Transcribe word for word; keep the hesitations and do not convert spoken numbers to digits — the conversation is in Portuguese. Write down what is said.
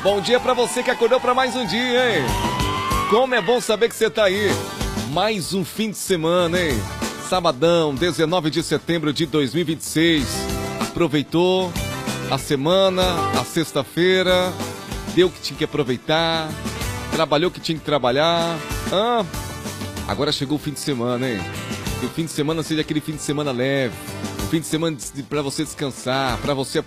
Bom dia pra você que acordou pra mais um dia, hein? Como é bom saber que você tá aí. Mais um fim de semana, hein? Sabadão, dezenove de setembro de dois mil e vinte e seis. Aproveitou a semana, a sexta-feira, deu o que tinha que aproveitar, trabalhou o que tinha que trabalhar. Ah, agora chegou o fim de semana, hein? Que o fim de semana seja aquele fim de semana leve, um fim de semana para você descansar, para você